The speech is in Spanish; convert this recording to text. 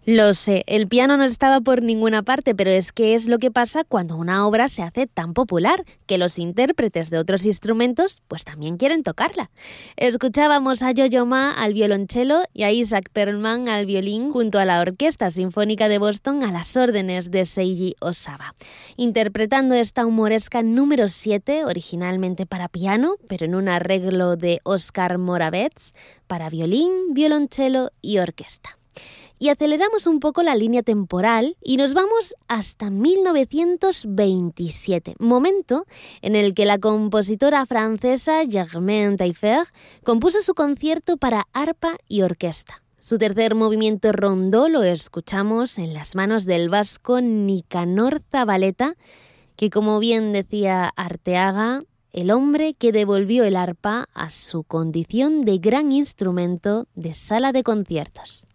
Lo sé, el piano no estaba por ninguna parte, pero es que es lo que pasa cuando una obra se hace tan popular, que los intérpretes de otros instrumentos pues también quieren tocarla. Escuchábamos a Yo-Yo Ma al violonchelo y a Isaac Perlman al violín junto a la Orquesta Sinfónica de Boston a las órdenes de Seiji Osawa, interpretando esta humoresca número 7, originalmente para piano, pero en un arreglo de Oscar Moravec, para violín, violonchelo y orquesta. Y aceleramos un poco la línea temporal y nos vamos hasta 1927, momento en el que la compositora francesa Germaine Taillefer compuso su concierto para arpa y orquesta. Su tercer movimiento rondó lo escuchamos en las manos del vasco Nicanor Zabaleta, que, como bien decía Arteaga, el hombre que devolvió el arpa a su condición de gran instrumento de sala de conciertos.